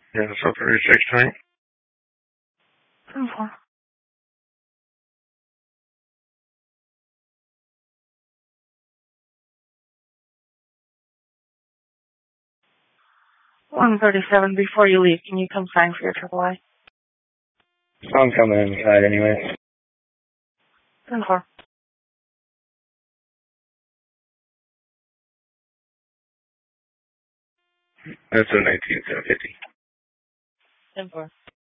Yeah, so 36 time. 10-4. 137. Before you leave, can you come sign for your AAA? I'm coming inside anyway. 10-4. That's a 1950. 10-4.